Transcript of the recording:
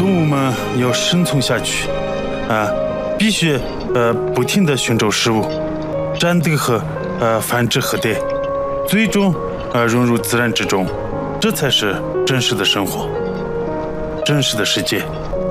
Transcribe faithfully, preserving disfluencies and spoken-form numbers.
动物们要生存下去，啊，必须呃不停地寻找食物，战斗和呃繁殖后代，最终呃融入自然之中，这才是真实的生活，真实的世界。